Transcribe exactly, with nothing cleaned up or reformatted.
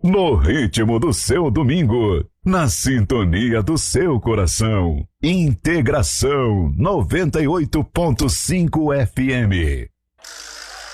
No ritmo do seu domingo, na sintonia do seu coração. Integração noventa e oito ponto cinco F M.